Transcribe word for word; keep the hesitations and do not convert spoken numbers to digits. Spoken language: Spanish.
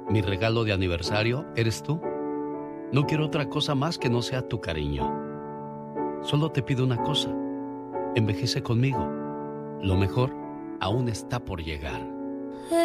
Mi regalo de aniversario eres tú. No quiero otra cosa más que no sea tu cariño. Solo te pido una cosa. Envejece conmigo. Lo mejor aún está por llegar.